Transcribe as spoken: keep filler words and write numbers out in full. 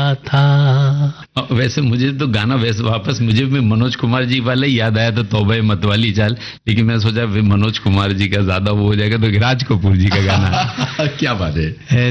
था। वैसे मुझे तो गाना वैसे वापस मुझे भी मनोज कुमार जी वाला ही याद आया था, तौबा मतवाली चाल, लेकिन मैं सोचा मनोज कुमार जी का ज्यादा वो हो जाएगा तो राज कपूर जी का गाना। क्या बात है।